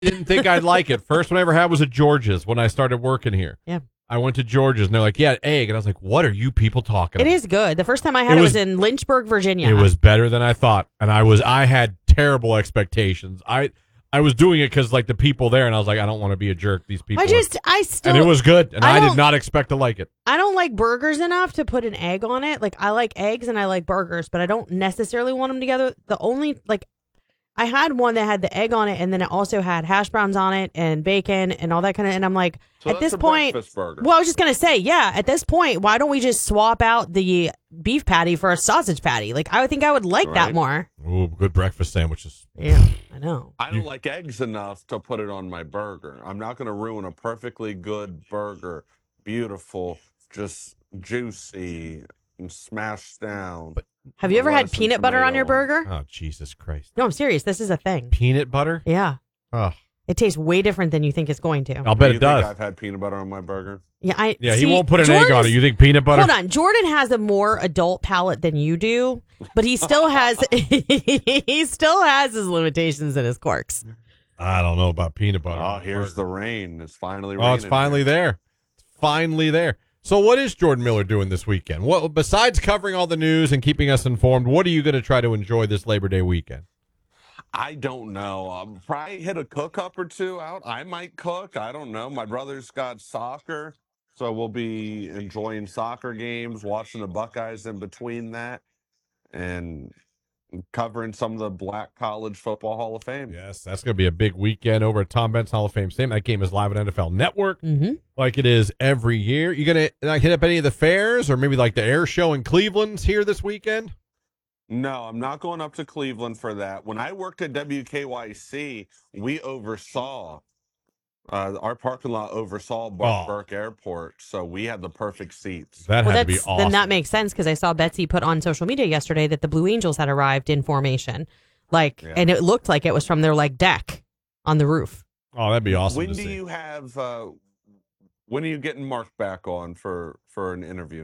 didn't think I'd like it. First one I ever had was at George's when I started working here. Yeah. I went to George's, and they're like, yeah, egg. And I was like, what are you people talking It about? is good. The first time I had it was in Lynchburg, Virginia. It was better than I thought, and I had terrible expectations. I was doing it because, like, the people there, and I was like, I don't want to be a jerk. These people. And it was good, and I did not expect to like it. I don't like burgers enough to put an egg on it. Like, I like eggs and I like burgers, but I don't necessarily want them together. I had one that had the egg on it, and then it also had hash browns on it and bacon and all that kind of. And I'm like, So at that's this a point, breakfast burger. well, I was just gonna say, yeah. At this point, why don't we just swap out the beef patty for a sausage patty? Like, I would think I would like that Right. more. Ooh, good breakfast sandwiches. Yeah, I know. I don't like eggs enough to put it on my burger. I'm not going to ruin a perfectly good burger. Beautiful, just juicy and smashed down. Have you ever had lettuce and peanut butter on your tomato. burger? Oh, Jesus Christ. No, I'm serious. This is a thing. Peanut butter? Yeah. Oh, It tastes way different than you think it's going to. I'll bet Do you it does. think I've had peanut butter on my burger? Yeah, He won't put an egg on it. You think peanut butter? Hold on. Jordan has a more adult palate than you do, but he still has his limitations and his quirks. I don't know about peanut butter. Oh, here's the rain. It's finally raining. Oh, it's finally there. It's finally there. So what is Jordan Miller doing this weekend? Well, besides covering all the news and keeping us informed, what are you going to try to enjoy this Labor Day weekend? I don't know. Probably hit a cook up or two out. I might cook. I don't know. My brother's got soccer, so we'll be enjoying soccer games, watching the Buckeyes in between that, and covering some of the Black College Football Hall of Fame. Yes, that's going to be a big weekend over at Tom Benz Hall of Fame Stadium. That game is live on NFL Network, like it is every year. You going to hit up any of the fairs or maybe like the air show in Cleveland's here this weekend? No, I'm not going up to Cleveland for that. When I worked at WKYC, we oversaw, our parking lot oversaw Burke Airport, so we had the perfect seats. That had to be awesome. Then that makes sense because I saw Betsy put on social media yesterday that the Blue Angels had arrived in formation, and it looked like it was from their deck on the roof. Oh, that'd be awesome. When do you have? When are you getting Mark back on for an interview?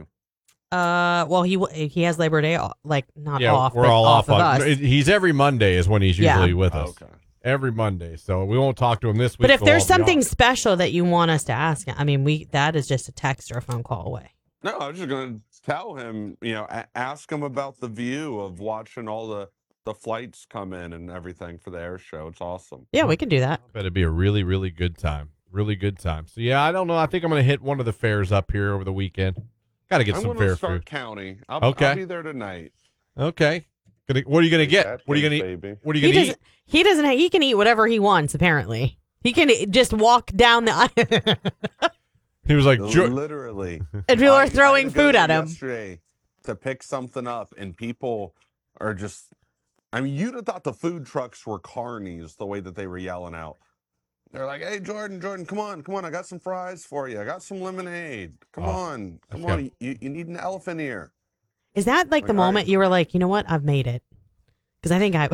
Well, he has Labor Day off, not yeah, off. we're but all off of on. us. He's every Monday is when he's usually with us. Okay. Every Monday, so we won't talk to him this week. But if there's we'll all be something off. special that you want us to ask, I mean, that is just a text or a phone call away. No, I was just going to tell him, ask him about the view of watching all the flights come in and everything for the air show. It's awesome. Yeah, we can do that. Bet it'd be a really, really good time. Really good time. So yeah, I don't know. I think I'm going to hit one of the fairs up here over the weekend. Got to get I'm some going to fair Stark food. County. Okay. I'll be there tonight. Okay. What are you going to get? What are you going to eat? What are you going to eat? He doesn't. He can eat whatever he wants. Apparently, he can just walk down the aisle. He was like, literally. And people are throwing food at him. Yesterday to pick something up, and people are just. I mean, you'd have thought the food trucks were carnies the way that they were yelling out. They're like, "Hey, Jordan, come on! I got some fries for you. I got some lemonade. Come on! You need an elephant ear." Is that the moment you were like, you know what? I've made it. Because I think I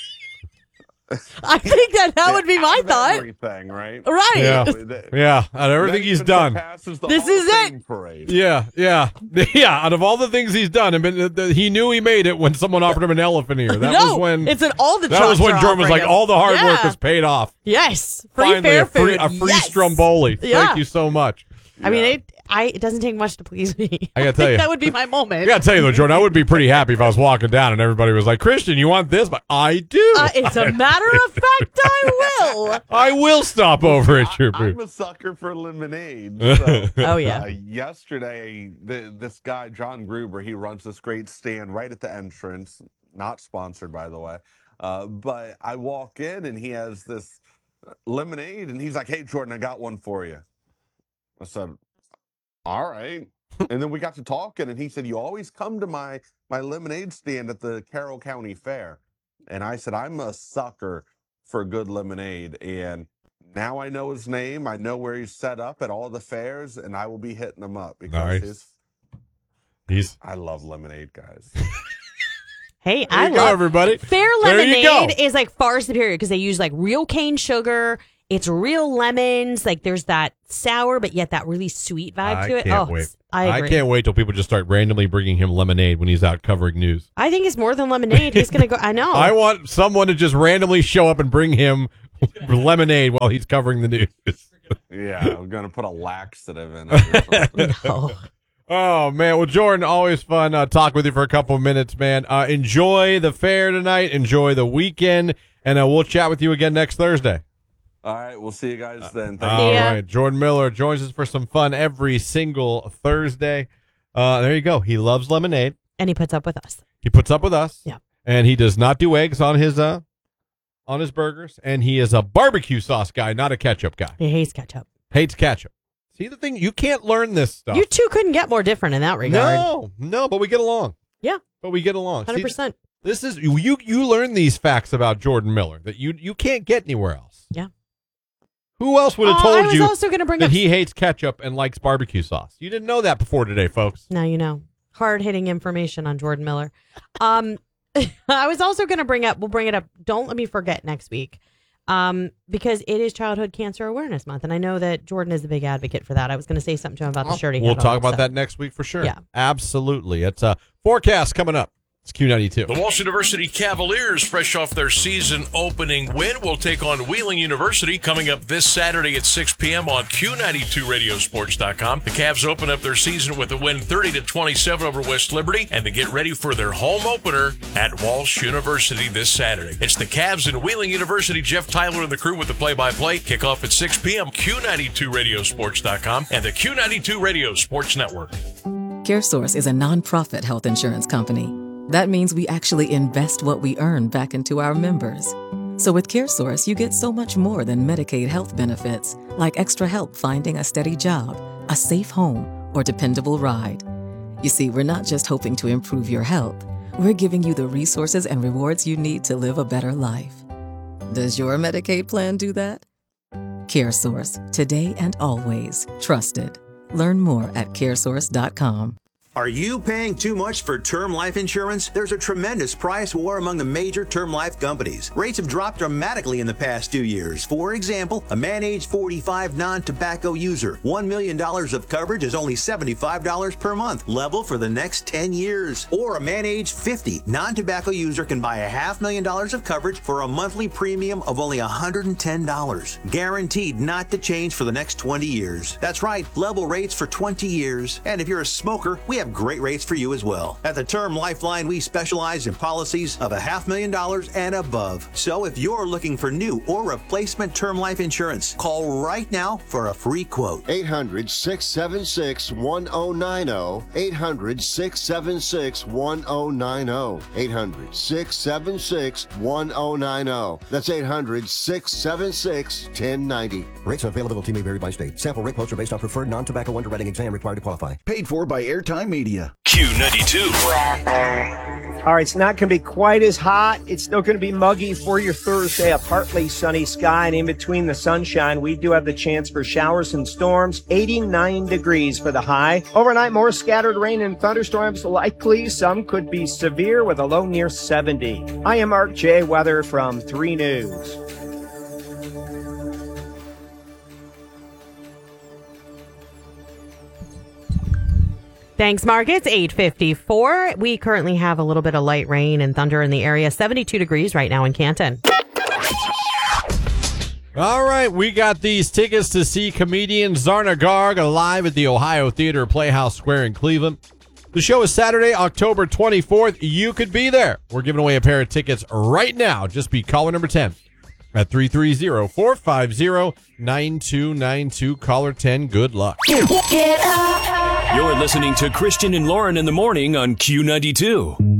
think that would be my thought. Everything, right? Right. Yeah. Yeah. Out of everything he's done. This is it. Parade. Yeah. Out of all the things he's done, he knew he made it when someone offered him an elephant ear. That was when it's in all the. That was when Jordan was like, all the hard work Yeah. was paid off. Yes, free Finally, fair food. a free Yes. Stromboli. Yeah. Thank you so much. I mean, it doesn't take much to please me. I gotta tell think you. that would be my moment. I gotta tell you though, Jordan, I would be pretty happy if I was walking down and everybody was like, "Christian, you want this?" But I do. It's a matter of fact, I will. I will stop over at your booth. I'm a sucker for lemonade. So, Oh yeah. Yesterday, this guy John Gruber, he runs this great stand right at the entrance. Not sponsored, by the way. But I walk in and he has this lemonade, and he's like, "Hey, Jordan, I got one for you." I said, "All right." And then we got to talking, and he said, "You always come to my lemonade stand at the Carroll County Fair." And I said, "I'm a sucker for good lemonade." And now I know his name. I know where he's set up at all the fairs, and I will be hitting him up because Nice. I love lemonade, guys. Hey, There I you go, love everybody. Fair There you go. lemonade is far superior because they use real cane sugar. It's real lemons. There's that sour, but yet that really sweet vibe to it. Can't wait. I agree. I can't wait till people just start randomly bringing him lemonade when he's out covering news. I think it's more than lemonade. He's gonna go. I know. I want someone to just randomly show up and bring him lemonade while he's covering the news. Yeah, I'm going to put a laxative in it. No. Oh, man. Well, Jordan, always fun talking with you for a couple of minutes, man. Enjoy the fair tonight. Enjoy the weekend. And we'll chat with you again next Thursday. All right. We'll see you guys then. All right. Jordan Miller joins us for some fun every single Thursday. There you go. He loves lemonade. And he puts up with us. He puts up with us. Yeah. And he does not do eggs on his burgers. And he is a barbecue sauce guy, not a ketchup guy. He hates ketchup. Hates ketchup. See the thing? You can't learn this stuff. You two couldn't get more different in that regard. No, but we get along. Yeah. But we get along. 100%. See, this is you learn these facts about Jordan Miller that you can't get anywhere else. Yeah. Who else would have told you also gonna bring that up he hates ketchup and likes barbecue sauce? You didn't know that before today, folks. Now you know. Hard-hitting information on Jordan Miller. I was also going to bring up, we'll bring it up, don't let me forget next week, because it is Childhood Cancer Awareness Month, and I know that Jordan is a big advocate for that. I was going to say something to him about the shirt he had We'll on, talk about that next week for sure. Yeah. Absolutely. It's a forecast coming up. It's Q92. The Walsh University Cavaliers, fresh off their season opening win, will take on Wheeling University coming up this Saturday at 6 p.m. on Q92Radiosports.com. The Cavs open up their season with a win 30-27 over West Liberty, and to get ready for their home opener at Walsh University this Saturday. It's the Cavs and Wheeling University. Jeff Tyler and the crew with the play-by-play. Kickoff at 6 p.m. Q92Radiosports.com and the Q92 Radio Sports Network. CareSource is a nonprofit health insurance company. That means we actually invest what we earn back into our members. So with CareSource, you get so much more than Medicaid health benefits, like extra help finding a steady job, a safe home, or dependable ride. You see, we're not just hoping to improve your health. We're giving you the resources and rewards you need to live a better life. Does your Medicaid plan do that? CareSource, today and always. Trusted. Learn more at caresource.com. Are you paying too much for term life insurance? There's a tremendous price war among the major term life companies. Rates have dropped dramatically in the past 2 years. For example, a man age 45 non-tobacco user, $1 million of coverage is only $75 per month, level for the next 10 years. Or a man age 50 non-tobacco user can buy $500,000 of coverage for a monthly premium of only $110, guaranteed not to change for the next 20 years. That's right, level rates for 20 years. And if you're a smoker, we have great rates for you as well. At the Term Lifeline, we specialize in policies of $500,000 and above. So if you're looking for new or replacement term life insurance, call right now for a free quote. 800-676-1090. 800-676-1090. 800-676-1090. That's 800-676-1090. Rates and availability may vary by state. Sample rate quotes are based on preferred non-tobacco underwriting exam required to qualify. Paid for by Airtime Media. Q92. All right, it's not going to be quite as hot. It's still going to be muggy for your Thursday. A partly sunny sky, and in between the sunshine, we do have the chance for showers and storms. 89 degrees for the high. Overnight, more scattered rain and thunderstorms likely. Some could be severe with a low near 70. I am Mark J. Weather from 3 News. Thanks, Mark. It's 8:54. We currently have a little bit of light rain and thunder in the area. 72 degrees right now in Canton. All right, we got these tickets to see comedian Zarna Garg live at the Ohio Theater Playhouse Square in Cleveland. The show is Saturday, October 24th. You could be there. We're giving away a pair of tickets right now. Just be caller number 10 at 330-450-9292. Caller 10, good luck. You're listening to Christian and Lauren in the morning on Q92.